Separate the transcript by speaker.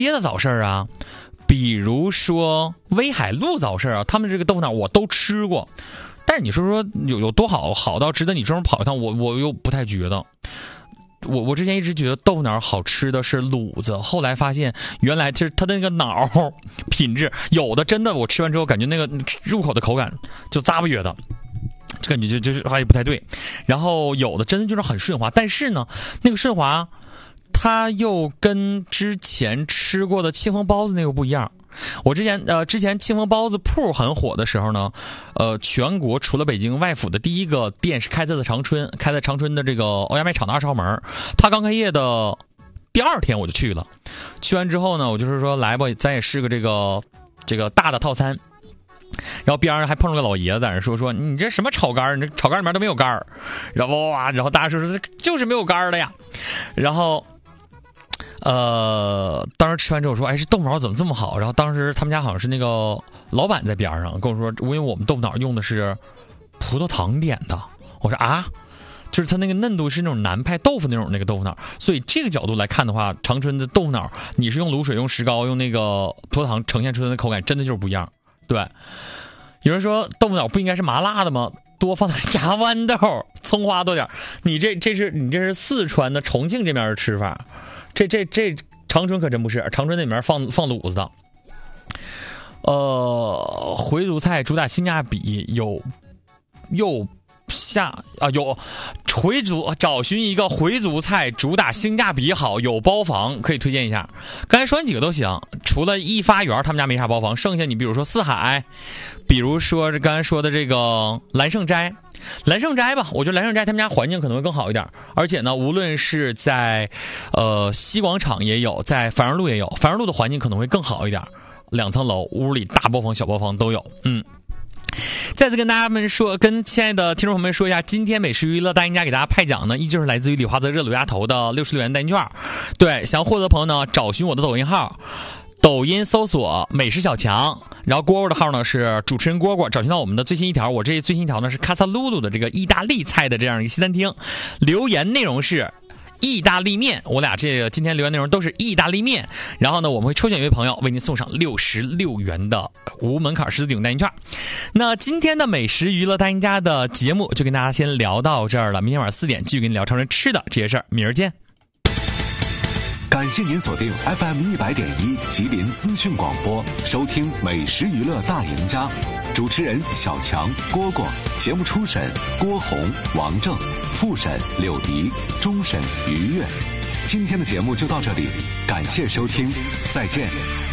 Speaker 1: 别的早市啊，比如说威海路早市啊，他们这个豆腐脑我都吃过，但是你说有多好到值得你专门跑一趟，我又不太觉得。我之前一直觉得豆腐脑好吃的是卤子，后来发现原来其实它的那个脑品质有的真的我吃完之后感觉那个入口的口感就咂巴约的，这感觉就是还不太对。然后有的真的就是很顺滑，但是呢那个顺滑它又跟之前吃过的庆丰包子那个不一样。我之前庆丰包子铺很火的时候呢，全国除了北京外府的第一个店是开在长春的这个欧亚卖场的20号门。他刚开业的第2天我就去了，去完之后呢，我就是说来吧，咱也试个这个大的套餐。然后边上还碰着个老爷子在那说你这什么炒肝，你这炒肝里面都没有肝。然后大家说这就是没有肝的呀。然后当时吃完之后说，哎，这豆腐脑怎么这么好？然后当时他们家好像是那个老板在边上跟我说，因为我们豆腐脑用的是葡萄糖点的。我说啊，就是它那个嫩度是那种南派豆腐那个豆腐脑，所以这个角度来看的话，长春的豆腐脑，你是用卤水、用石膏、用那个葡萄糖呈现出来的口感，真的就是不一样。对，有人说豆腐脑不应该是麻辣的吗？多放点炸豌豆，葱花多点。你这是四川的重庆这边的吃法。这长春可真不是，长春那里面放卤子的。回族菜主打性价比，有找寻一个回族菜主打性价比好，有包房可以推荐一下。刚才说完几个都行，除了一发园他们家没啥包房，剩下你比如说四海，比如说刚才说的这个蓝盛斋吧，我觉得蓝盛斋他们家环境可能会更好一点，而且呢，无论是在西广场也有，在繁荣路也有，繁荣路的环境可能会更好一点，2层楼，屋里大包房小包房都有。再次跟大家们说，跟亲爱的听众朋友们说一下，今天美食娱乐大赢家给大家派奖呢，依旧是来自于礼华的热卤鸭头的66元代金券。对，想要获得的朋友呢，找寻我的抖音号，抖音搜索美食小强，然后蝈蝈的号呢是主持人蝈蝈，找寻到我们的最新一条，我这最新一条呢是卡萨鲁鲁的这个意大利菜的这样一个西餐厅，留言内容是意大利面，我俩这个今天留言内容都是意大利面。然后呢，我们会抽选一位朋友，为您送上66元的无门槛实体抵用代金券。那今天的美食娱乐大赢家的节目就跟大家先聊到这儿了，明天晚上4点继续跟你聊长春吃的这些事儿，明儿见。
Speaker 2: 感谢您锁定 FM 100.1吉林资讯广播，收听美食娱乐大赢家。主持人小强、蝈蝈，节目初审郭红、王正，复审柳迪，终审于悦。今天的节目就到这里，感谢收听，再见。